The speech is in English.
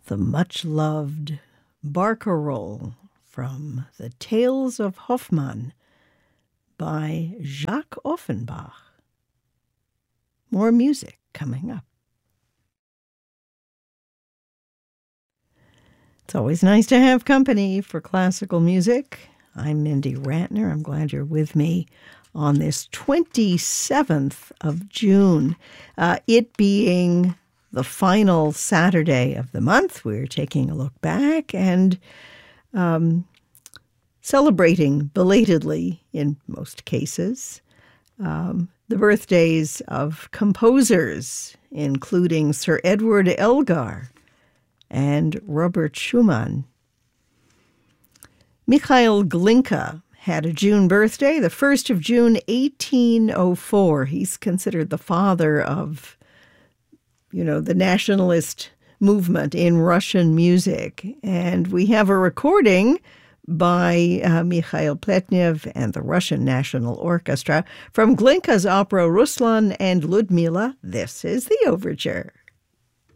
the much-loved Barcarolle from the Tales of Hoffmann by Jacques Offenbach. More music coming up. It's always nice to have company for classical music. I'm Mindy Ratner. I'm glad you're with me on this 27th of June. It being the final Saturday of the month, we're taking a look back and celebrating belatedly, in most cases, the birthdays of composers, including Sir Edward Elgar and Robert Schumann. Mikhail Glinka had a June birthday, the 1st of June, 1804. He's considered the father of, the nationalist movement in Russian music. And we have a recording by Mikhail Pletnev and the Russian National Orchestra from Glinka's opera Ruslan and Ludmila. This is the overture.